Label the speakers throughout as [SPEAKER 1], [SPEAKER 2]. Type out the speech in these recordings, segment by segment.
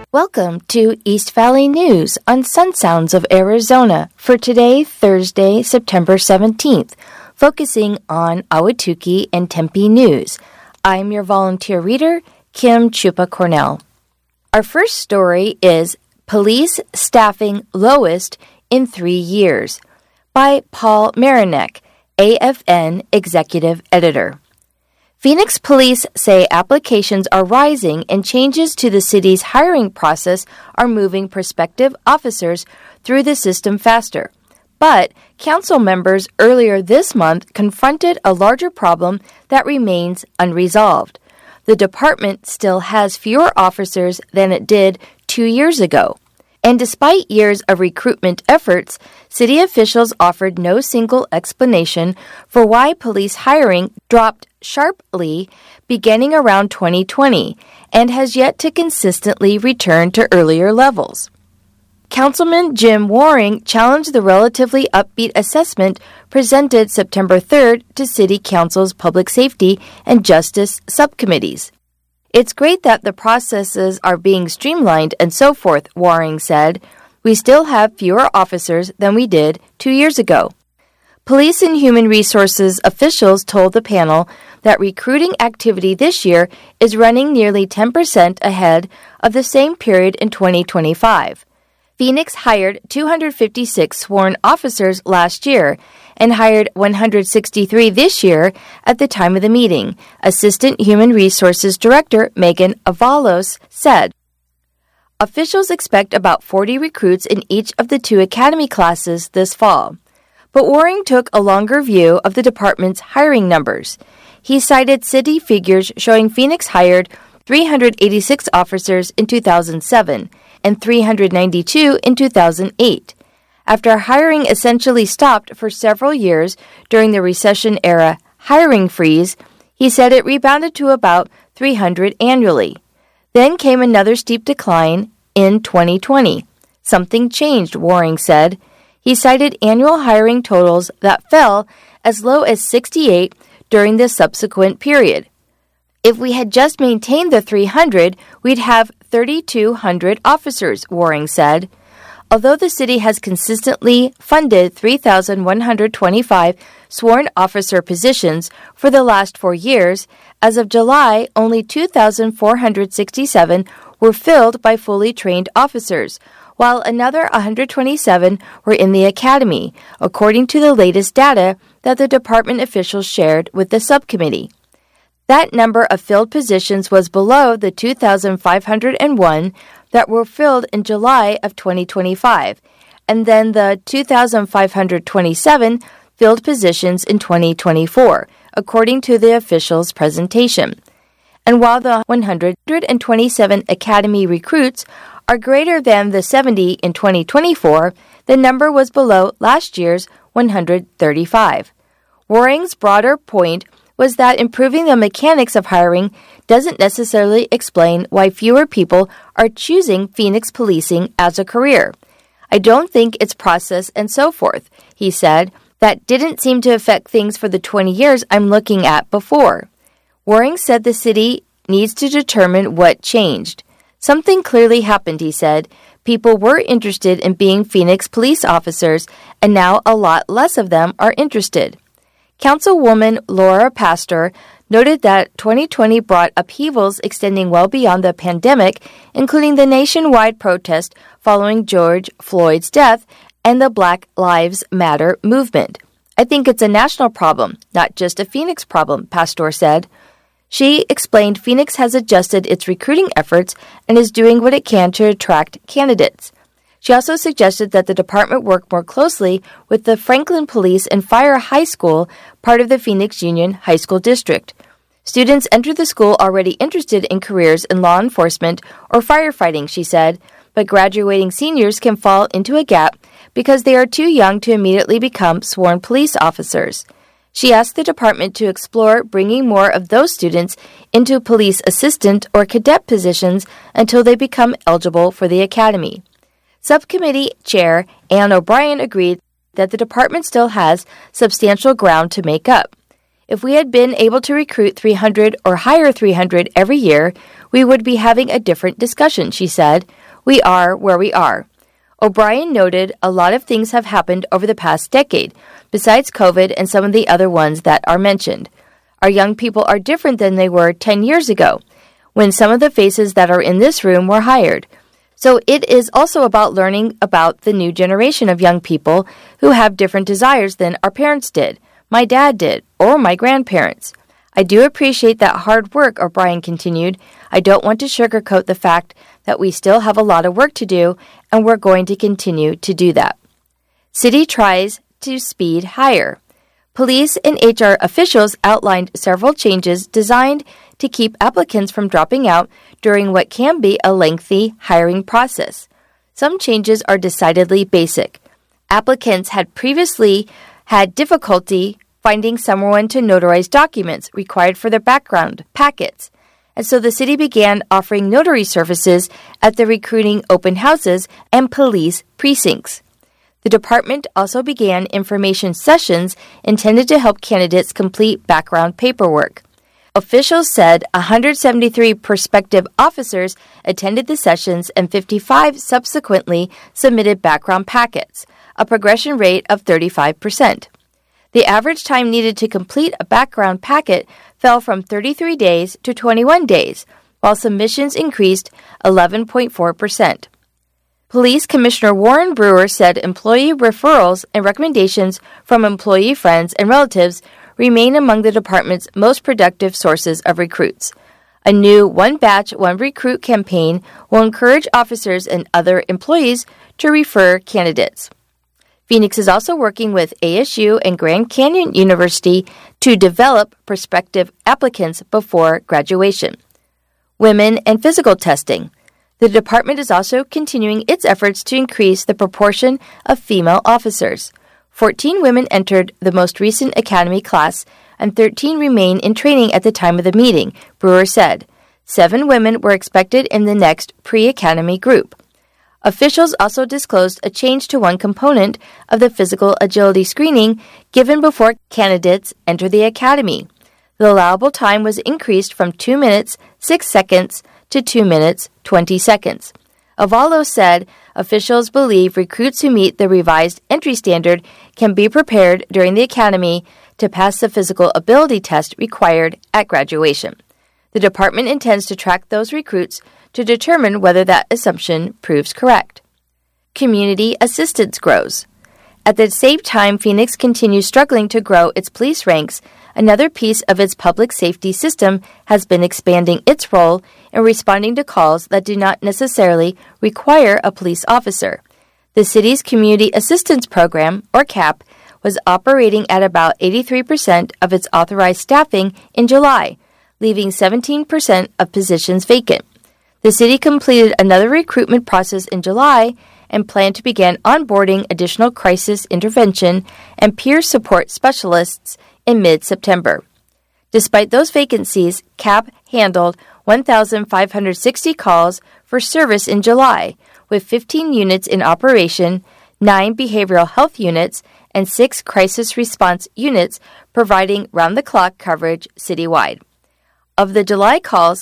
[SPEAKER 1] Welcome to East Valley News on Sun Sounds of Arizona for today, Thursday, September 17th, focusing on Ahwatukee and Tempe news. I'm your volunteer reader, Kim Chupa Cornell. Our first story is Police Staffing Lowest in 3 Years by Paul Marinek, AFN Executive Editor. Phoenix police say applications are rising and changes to the city's hiring process are moving prospective officers through the system faster. But council members earlier this month confronted a larger problem that remains unresolved. The department still has fewer officers than it did 2 years ago. And despite years of recruitment efforts, city officials offered no single explanation for why police hiring dropped sharply beginning around 2020 and has yet to consistently return to earlier levels. Councilman Jim Waring challenged the relatively upbeat assessment presented September 3rd to City Council's Public Safety and Justice subcommittees. It's great that the processes are being streamlined and so forth, Waring said. We still have fewer officers than we did 2 years ago. Police and Human Resources officials told the panel that recruiting activity this year is running nearly 10% ahead of the same period in 2025. Phoenix hired 256 sworn officers last year and hired 163 this year at the time of the meeting, Assistant Human Resources Director Megan Avalos said. Officials expect about 40 recruits in each of the 2 academy classes this fall. But Waring took a longer view of the department's hiring numbers. He cited city figures showing Phoenix hired 386 officers in 2007 and 392 in 2008. After hiring essentially stopped for several years during the recession-era hiring freeze, he said it rebounded to about 300 annually. Then came another steep decline in 2020. Something changed, Waring said. He cited annual hiring totals that fell as low as 68 during the subsequent period. If we had just maintained the 300, we'd have 3,200 officers, Waring said. Although the city has consistently funded 3,125 sworn officer positions for the last 4 years, as of July, only 2,467 were filled by fully trained officers, while another 127 were in the academy, according to the latest data that the department officials shared with the subcommittee. That number of filled positions was below the 2,501 that were filled in July of 2025, and then the 2,527 filled positions in 2024, according to the officials' presentation. And while the 127 academy recruits are greater than the 70 in 2024, the number was below last year's 135. Waring's broader point was that improving the mechanics of hiring doesn't necessarily explain why fewer people are choosing Phoenix policing as a career. I don't think it's process and so forth, he said. That didn't seem to affect things for the 20 years I'm looking at before. Waring said the city needs to determine what changed. Something clearly happened, he said. People were interested in being Phoenix police officers, and now a lot less of them are interested. Councilwoman Laura Pastor noted that 2020 brought upheavals extending well beyond the pandemic, including the nationwide protest following George Floyd's death and the Black Lives Matter movement. I think it's a national problem, not just a Phoenix problem, Pastor said. She explained Phoenix has adjusted its recruiting efforts and is doing what it can to attract candidates. She also suggested that the department work more closely with the Franklin Police and Fire High School, part of the Phoenix Union High School District. Students enter the school already interested in careers in law enforcement or firefighting, she said, but graduating seniors can fall into a gap because they are too young to immediately become sworn police officers. She asked the department to explore bringing more of those students into police assistant or cadet positions until they become eligible for the academy. Subcommittee Chair Ann O'Brien agreed that the department still has substantial ground to make up. If we had been able to recruit 300 or hire 300 every year, we would be having a different discussion, she said. We are where we are. O'Brien noted a lot of things have happened over the past decade, besides COVID and some of the other ones that are mentioned. Our young people are different than they were 10 years ago, when some of the faces that are in this room were hired. So it is also about learning about the new generation of young people who have different desires than our parents did, my dad did, or my grandparents. I do appreciate that hard work, O'Brien continued. I don't want to sugarcoat the fact that we still have a lot of work to do, and we're going to continue to do that. City tries to speed hire. Police and HR officials outlined several changes designed to keep applicants from dropping out during what can be a lengthy hiring process. Some changes are decidedly basic. Applicants had previously had difficulty finding someone to notarize documents required for their background packets, and so the city began offering notary services at the recruiting open houses and police precincts. The department also began information sessions intended to help candidates complete background paperwork. Officials said 173 prospective officers attended the sessions and 55 subsequently submitted background packets, a progression rate of 35%. The average time needed to complete a background packet fell from 33 days to 21 days, while submissions increased 11.4%. Police Commissioner Warren Brewer said employee referrals and recommendations from employee friends and relatives remain among the department's most productive sources of recruits. A new One Batch, One Recruit campaign will encourage officers and other employees to refer candidates. Phoenix is also working with ASU and Grand Canyon University to develop prospective applicants before graduation. Women and physical testing. The department is also continuing its efforts to increase the proportion of female officers. 14 women entered the most recent academy class, and 13 remain in training at the time of the meeting, Brewer said. 7 women were expected in the next pre-academy group. Officials also disclosed a change to one component of the physical agility screening given before candidates enter the academy. The allowable time was increased from 2 minutes, 6 seconds to 2 minutes, 20 seconds. Avalo said officials believe recruits who meet the revised entry standard can be prepared during the academy to pass the physical ability test required at graduation. The department intends to track those recruits to determine whether that assumption proves correct. Community assistance grows. At the same time Phoenix continues struggling to grow its police ranks, another piece of its public safety system has been expanding its role in responding to calls that do not necessarily require a police officer. The city's Community Assistance Program, or CAP, was operating at about 83% of its authorized staffing in July, leaving 17% of positions vacant. The city completed another recruitment process in July and planned to begin onboarding additional crisis intervention and peer support specialists in mid-September. Despite those vacancies, CAP handled 1,560 calls for service in July, with 15 units in operation, 9 behavioral health units, and 6 crisis response units providing round-the-clock coverage citywide. Of the July calls,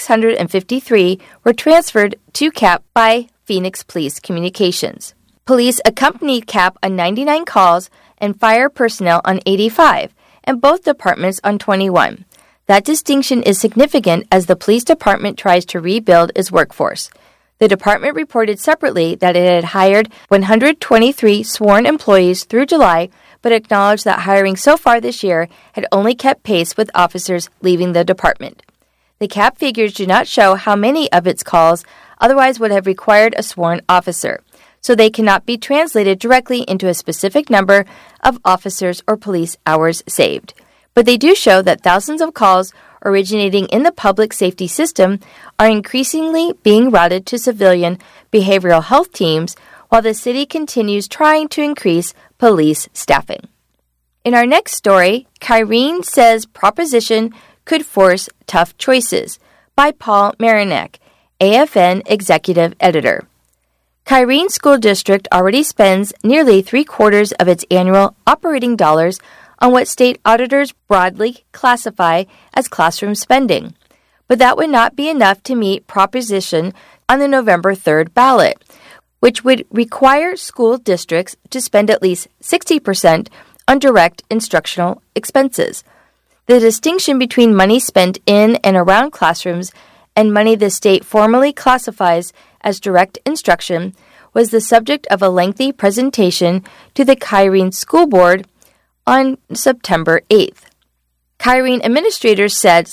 [SPEAKER 1] 653 were transferred to CAP by Phoenix Police Communications. Police accompanied CAP on 99 calls and fire personnel on 85, and both departments on 21. That distinction is significant as the police department tries to rebuild its workforce. The department reported separately that it had hired 123 sworn employees through July, but acknowledged that hiring so far this year had only kept pace with officers leaving the department. The CAP figures do not show how many of its calls otherwise would have required a sworn officer, so they cannot be translated directly into a specific number of officers or police hours saved. But they do show that thousands of calls originating in the public safety system are increasingly being routed to civilian behavioral health teams, while the city continues trying to increase police staffing. In our next story, Kyrene says proposition could force tough choices, by Paul Marinak, AFN Executive Editor. Kyrene School District already spends nearly 3/4 of its annual operating dollars on what state auditors broadly classify as classroom spending. But that would not be enough to meet proposition on the November 3rd ballot, which would require school districts to spend at least 60% on direct instructional expenses. The distinction between money spent in and around classrooms and money the state formally classifies as direct instruction was the subject of a lengthy presentation to the Kyrene School Board on September 8th. Kyrene administrators said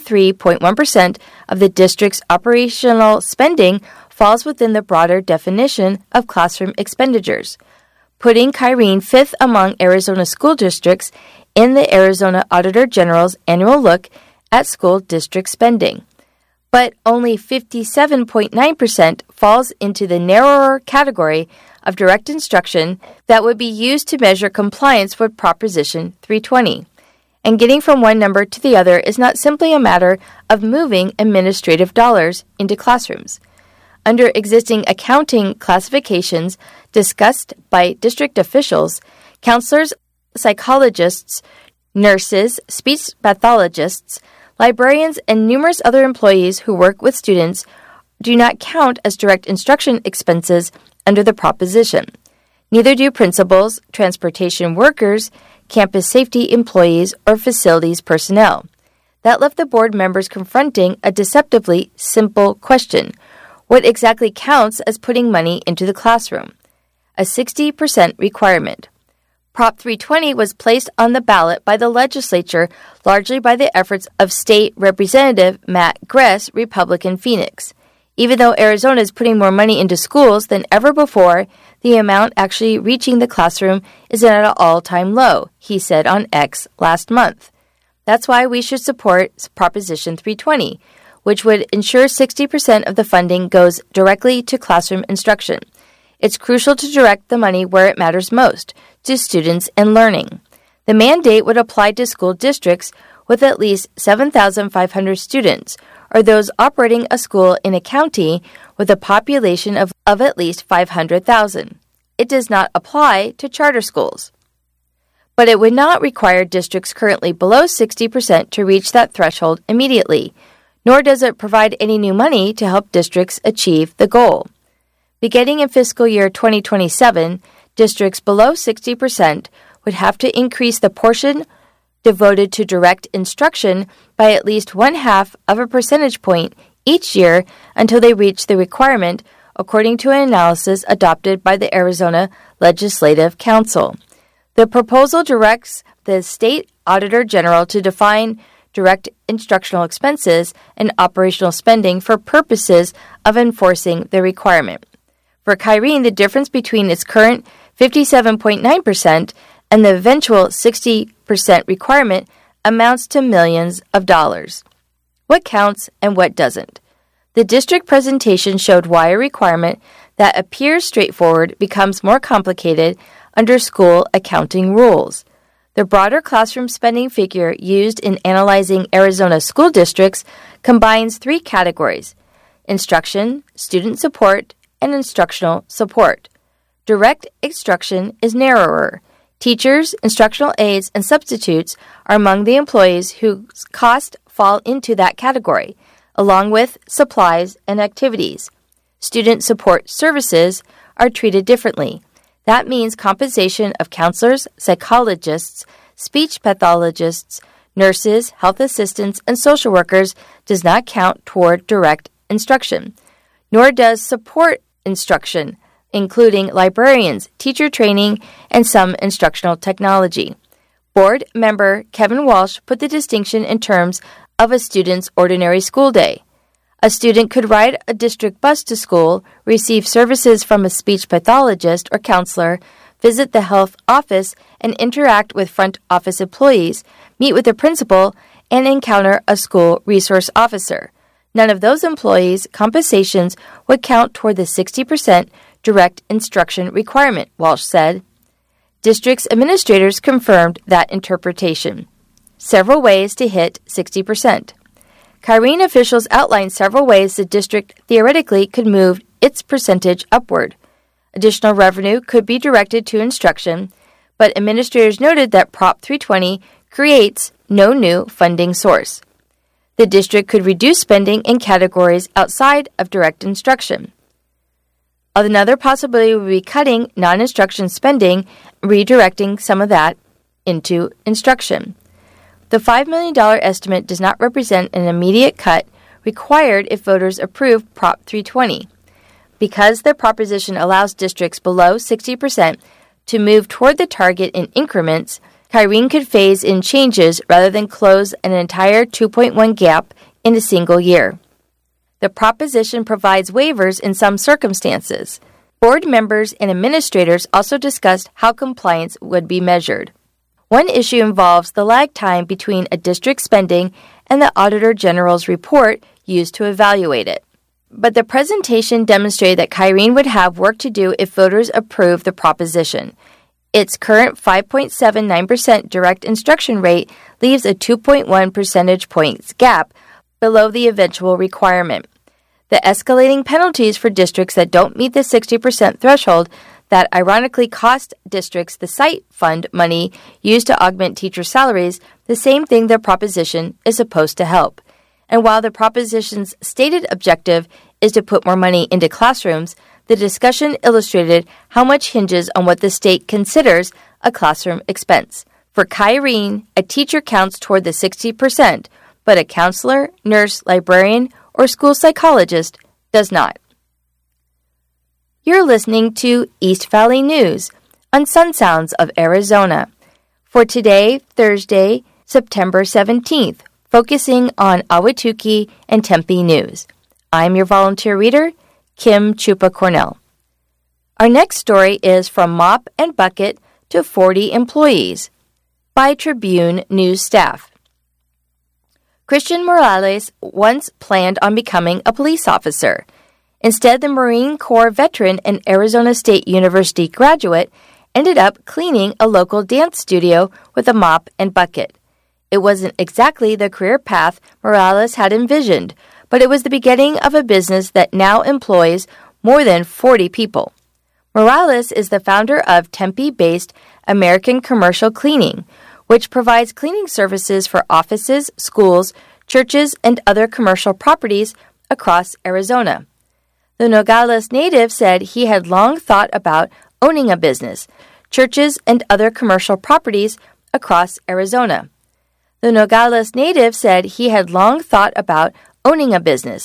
[SPEAKER 1] 73.1% of the district's operational spending falls within the broader definition of classroom expenditures, putting Kyrene fifth among Arizona school districts in the Arizona Auditor General's annual look at school district spending. But only 57.9% falls into the narrower category of direct instruction that would be used to measure compliance with Proposition 320. And getting from one number to the other is not simply a matter of moving administrative dollars into classrooms. Under existing accounting classifications discussed by district officials, counselors, psychologists, nurses, speech pathologists, librarians, and numerous other employees who work with students do not count as direct instruction expenses under the proposition. Neither do principals, transportation workers, campus safety employees, or facilities personnel. That left the board members confronting a deceptively simple question: what exactly counts as putting money into the classroom? A 60% requirement. Prop 320 was placed on the ballot by the legislature largely by the efforts of State Representative Matt Gress, Republican Phoenix. Even though Arizona is putting more money into schools than ever before, the amount actually reaching the classroom is at an all-time low, he said on X last month. That's why we should support Proposition 320, which would ensure 60% of the funding goes directly to classroom instruction. It's crucial to direct the money where it matters most, to students and learning. The mandate would apply to school districts with at least 7,500 students, or those operating a school in a county with a population of at least 500,000. It does not apply to charter schools. But it would not require districts currently below 60% to reach that threshold immediately, nor does it provide any new money to help districts achieve the goal. Beginning in fiscal year 2027, districts below 60% would have to increase the portion devoted to direct instruction by at least 0.5 of a percentage point each year until they reach the requirement, according to an analysis adopted by the Arizona Legislative Council. The proposal directs the State Auditor General to define direct instructional expenses and operational spending for purposes of enforcing the requirement. For Kyrene, the difference between its current 57.9% and the eventual 60% requirement amounts to millions of dollars. What counts and what doesn't? The district presentation showed why a requirement that appears straightforward becomes more complicated under school accounting rules. The broader classroom spending figure used in analyzing Arizona school districts combines three categories: instruction, student support, and instructional support. Direct instruction is narrower. Teachers, instructional aides, and substitutes are among the employees whose costs fall into that category, along with supplies and activities. Student support services are treated differently. That means compensation of counselors, psychologists, speech pathologists, nurses, health assistants, and social workers does not count toward direct instruction, nor does support instruction, including librarians, teacher training, and some instructional technology. Board member Kevin Walsh put the distinction in terms of a student's ordinary school day. A student could ride a district bus to school, receive services from a speech pathologist or counselor, visit the health office, and interact with front office employees, meet with the principal, and encounter a school resource officer. None of those employees' compensations would count toward the 60% direct instruction requirement, Walsh said. District's administrators confirmed that interpretation. Several ways to hit 60%. Kyrene officials outlined several ways the district theoretically could move its percentage upward. Additional revenue could be directed to instruction, but administrators noted that Prop 320 creates no new funding source. The district could reduce spending in categories outside of direct instruction. Another possibility would be cutting non-instruction spending, redirecting some of that into instruction. The $5 million estimate does not represent an immediate cut required if voters approve Prop 320. Because the proposition allows districts below 60% to move toward the target in increments, Kyrene could phase in changes rather than close an entire 2.1 gap in a single year. The proposition provides waivers in some circumstances. Board members and administrators also discussed how compliance would be measured. One issue involves the lag time between a district's spending and the Auditor General's report used to evaluate it. But the presentation demonstrated that Kyrene would have work to do if voters approve the proposition. Its current 5.79% direct instruction rate leaves a 2.1 percentage points gap below the eventual requirement. The escalating penalties for districts that don't meet the 60% threshold that ironically cost districts the site fund money used to augment teacher salaries, the same thing the proposition is supposed to help. And while the proposition's stated objective is to put more money into classrooms, the discussion illustrated how much hinges on what the state considers a classroom expense. For Kyrene, a teacher counts toward the 60%, but a counselor, nurse, librarian, or school psychologist does not. You're listening to East Valley News on Sun Sounds of Arizona. For today, Thursday, September 17th, focusing on Ahwatukee and Tempe news. I'm your volunteer reader, Kim Chupa Cornell. Our next story is From Mop and Bucket to 40 Employees by Tribune News staff. Christian Morales once planned on becoming a police officer. Instead, the Marine Corps veteran and Arizona State University graduate ended up cleaning a local dance studio with a mop and bucket. It wasn't exactly the career path Morales had envisioned, but it was the beginning of a business that now employs more than 40 people. Morales is the founder of Tempe-based American Commercial Cleaning, which provides cleaning services for offices, schools, churches, and other commercial properties across Arizona. The Nogales native said he had long thought about owning a business, churches, and other commercial properties across Arizona. The Nogales native said he had long thought about owning a business,